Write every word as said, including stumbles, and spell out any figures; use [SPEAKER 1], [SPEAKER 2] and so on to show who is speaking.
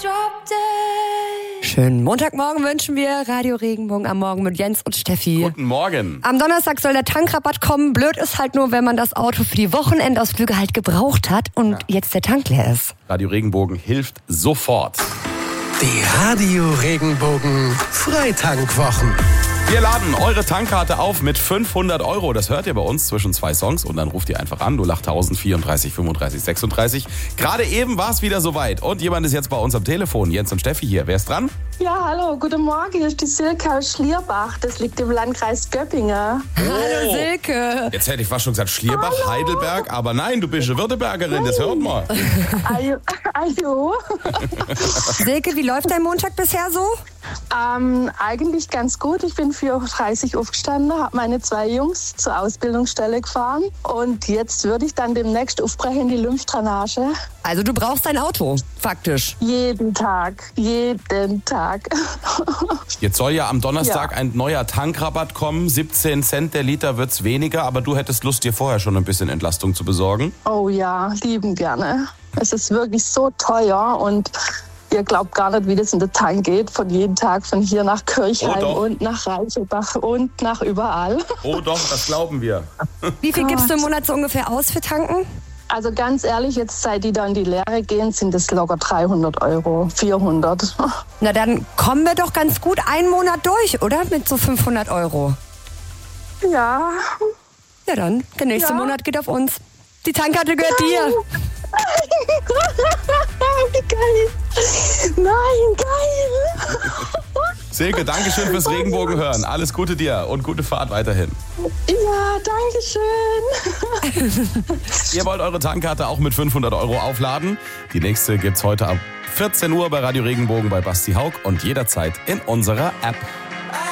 [SPEAKER 1] Schönen Montagmorgen wünschen wir. Radio Regenbogen am Morgen mit Jens und Steffi.
[SPEAKER 2] Guten Morgen.
[SPEAKER 1] Am Donnerstag soll der Tankrabatt kommen. Blöd ist halt nur, wenn man das Auto für die Wochenendausflüge halt gebraucht hat und ja. jetzt der Tank leer ist.
[SPEAKER 2] Radio Regenbogen hilft sofort.
[SPEAKER 3] Die Radio Regenbogen Freitankwwochen.
[SPEAKER 2] Wir laden eure Tankkarte auf mit fünfhundert Euro. Das hört ihr bei uns zwischen zwei Songs und dann ruft ihr einfach an. null acht tausend vierunddreißig fünfunddreißig sechsunddreißig. Gerade eben war es wieder soweit und jemand ist jetzt bei uns am Telefon. Jens und Steffi hier. Wer ist dran?
[SPEAKER 4] Ja, hallo, guten Morgen. Hier ist die Silke aus Schlierbach. Das liegt im Landkreis Göppingen.
[SPEAKER 2] Oh.
[SPEAKER 1] Hallo Silke.
[SPEAKER 2] Jetzt hätte ich fast schon gesagt Schlierbach,
[SPEAKER 4] Hallo.
[SPEAKER 2] Heidelberg. Aber nein, du bist eine Württembergerin. Das hört man.
[SPEAKER 4] Ajo.
[SPEAKER 1] Silke, wie läuft dein Montag bisher so?
[SPEAKER 4] Ähm, eigentlich ganz gut. Ich bin vier Uhr dreißig aufgestanden, habe meine zwei Jungs zur Ausbildungsstelle gefahren und jetzt würde ich dann demnächst aufbrechen in die Lymphdrainage.
[SPEAKER 1] Also du brauchst dein Auto, faktisch.
[SPEAKER 4] Jeden Tag, jeden Tag.
[SPEAKER 2] Jetzt soll ja am Donnerstag
[SPEAKER 4] Ja.
[SPEAKER 2] ein neuer Tankrabatt kommen. siebzehn Cent der Liter wird's weniger, aber du hättest Lust, dir vorher schon ein bisschen Entlastung zu besorgen.
[SPEAKER 4] Oh ja, lieben gerne. Es ist wirklich so teuer und ihr glaubt gar nicht, wie das in den Tank geht. Von jeden Tag, von hier nach Kirchheim
[SPEAKER 2] Oh, doch.
[SPEAKER 4] und nach Reichenbach und nach überall.
[SPEAKER 2] Oh doch, das glauben wir.
[SPEAKER 1] Wie viel
[SPEAKER 4] Gott.
[SPEAKER 1] gibst du im Monat so ungefähr aus für tanken?
[SPEAKER 4] Also ganz ehrlich, jetzt seit die da in die Lehre gehen, sind es locker dreihundert Euro, vierhundert.
[SPEAKER 1] Na dann kommen wir doch ganz gut einen Monat durch, oder? Mit so fünfhundert Euro.
[SPEAKER 4] Ja.
[SPEAKER 1] Ja dann, der nächste
[SPEAKER 4] Ja.
[SPEAKER 1] Monat geht auf uns. Die Tankkarte gehört dir.
[SPEAKER 4] Wie geil. Nein, geil.
[SPEAKER 2] Silke, danke schön fürs Regenbogen hören. Alles Gute dir und gute Fahrt weiterhin.
[SPEAKER 4] Ja, danke schön.
[SPEAKER 2] Ihr wollt eure Tankkarte auch mit fünfhundert Euro aufladen? Die nächste gibt's heute ab vierzehn Uhr bei Radio Regenbogen bei Basti Haug und jederzeit in unserer App.